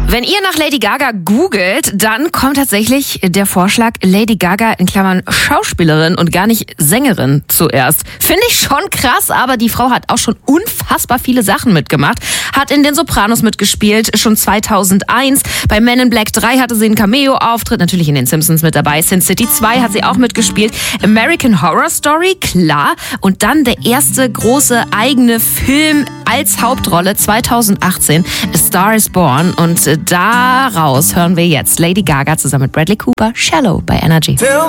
Wenn ihr nach Lady Gaga googelt, dann kommt tatsächlich der Vorschlag Lady Gaga in Klammern Schauspielerin und gar nicht Sängerin zuerst. Finde ich schon krass, aber die Frau hat auch schon unfassbar viele Sachen mitgemacht. Hat in den Sopranos mitgespielt, schon 2001. Bei Men in Black 3 hatte sie einen Cameo-Auftritt, natürlich in den Simpsons mit dabei. Sin City 2 hat sie auch mitgespielt. American Horror Story, klar. Und dann der erste große eigene Film als Hauptrolle 2018, A Star is Born. Und daraus hören wir jetzt Lady Gaga zusammen mit Bradley Cooper, Shallow bei Energy.